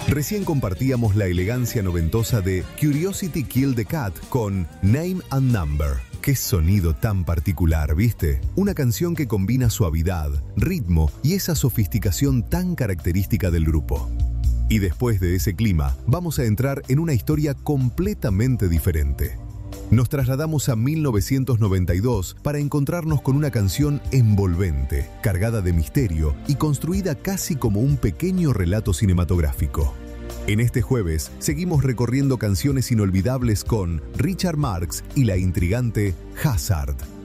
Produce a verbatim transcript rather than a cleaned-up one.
Recién compartíamos la elegancia noventosa de Curiosity Killed the Cat con Name and Number. Qué sonido tan particular, ¿viste? Una canción que combina suavidad, ritmo y esa sofisticación tan característica del grupo. Y después de ese clima, vamos a entrar en una historia completamente diferente. Nos trasladamos a mil novecientos noventa y dos para encontrarnos con una canción envolvente, cargada de misterio y construida casi como un pequeño relato cinematográfico. En este jueves, seguimos recorriendo canciones inolvidables con Richard Marx y la intrigante Hazard.